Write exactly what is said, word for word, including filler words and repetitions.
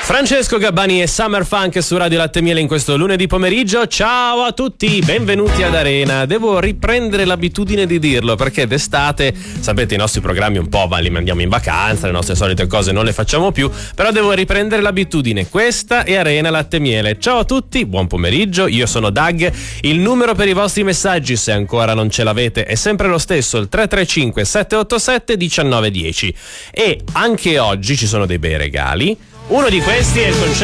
Francesco Gabbani e Summer Funk su Radio Latte Miele in questo lunedì pomeriggio. Ciao a tutti, benvenuti ad Arena. Devo riprendere l'abitudine di dirlo perché d'estate, sapete, i nostri programmi un po' li mandiamo in vacanza, le nostre solite cose non le facciamo più, però devo riprendere l'abitudine. Questa è Arena Latte Miele. Ciao a tutti, buon pomeriggio, io sono Doug. Il numero per i vostri messaggi, se ancora non ce l'avete, è sempre lo stesso, il tre tre cinque sette otto sette uno nove uno zero. E anche oggi ci sono dei bei regali. Uno di questi è il concerto